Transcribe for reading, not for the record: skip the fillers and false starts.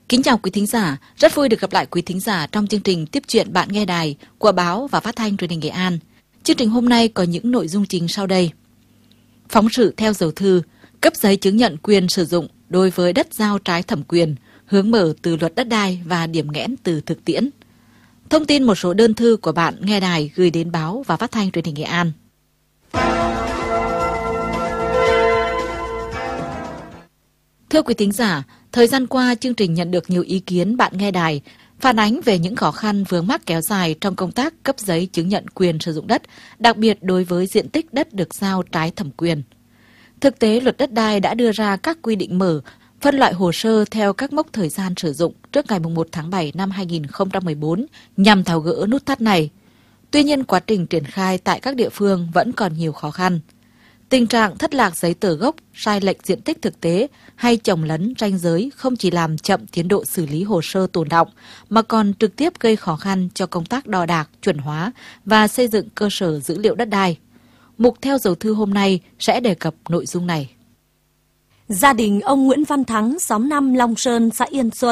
Kính chào quý thính giả, rất vui được gặp lại quý thính giả trong chương trình Tiếp chuyện bạn nghe đài của báo và phát thanh truyền hình Nghệ An. Chương trình hôm nay có những nội dung chính sau đây. Phóng sự theo dấu thư, cấp giấy chứng nhận quyền sử dụng đối với đất giao trái thẩm quyền, hướng mở từ luật đất đai và điểm nghẽn từ thực tiễn. Thông tin một số đơn thư của bạn nghe đài gửi đến báo và phát thanh truyền hình Nghệ An. Thưa quý thính giả, thời gian qua chương trình nhận được nhiều ý kiến bạn nghe đài phản ánh về những khó khăn vướng mắc kéo dài trong công tác cấp giấy chứng nhận quyền sử dụng đất, đặc biệt đối với diện tích đất được giao trái thẩm quyền. Thực tế, luật đất đai đã đưa ra các quy định mở, phân loại hồ sơ theo các mốc thời gian sử dụng trước ngày 1 tháng 7 năm 2014 nhằm tháo gỡ nút thắt này. Tuy nhiên, quá trình triển khai tại các địa phương vẫn còn nhiều khó khăn. Tình trạng thất lạc giấy tờ gốc, sai lệch diện tích thực tế hay chồng lấn ranh giới không chỉ làm chậm tiến độ xử lý hồ sơ tồn đọng, mà còn trực tiếp gây khó khăn cho công tác đo đạc, chuẩn hóa và xây dựng cơ sở dữ liệu đất đai. Mục theo dấu thư hôm nay sẽ đề cập nội dung này. Gia đình ông Nguyễn Văn Thắng, xóm 5 Long Sơn, xã Yên Xuân